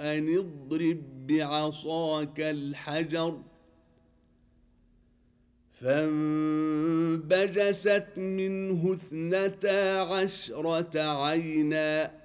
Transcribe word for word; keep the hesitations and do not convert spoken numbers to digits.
أن اضرب بعصاك الحجر فانبجست منه اثنتا عشرة عينا